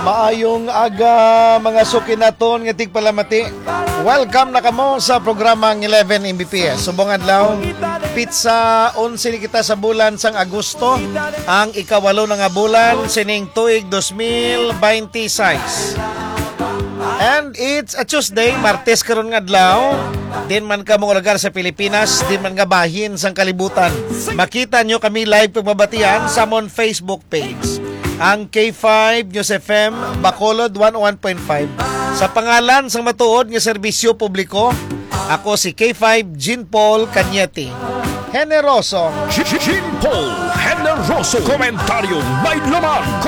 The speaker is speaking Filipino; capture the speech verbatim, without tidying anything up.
Maayong aga mga sukinaton nga tigpalamati. Welcome na kamo sa programang eleven M B P S. Subong adlaw, pizza onse ni kita sa bulan sang Agosto, ang ikawalo na nga bulan sining tuig twenty twenty-six. And it's a Tuesday, Martes karon nga adlaw. Din man ka mong lugar sa Pilipinas, din man nga bahin sang kalibutan. Makita nyo kami live pagbabatian sa mon Facebook page. Ang K five News F M Bacolod one oh one point five. Sa pangalan sang matuod nga serbisyo publiko, ako si K five Jean Paul Cañete. Generoso. Jean Paul Generoso. Komentaryo may laman.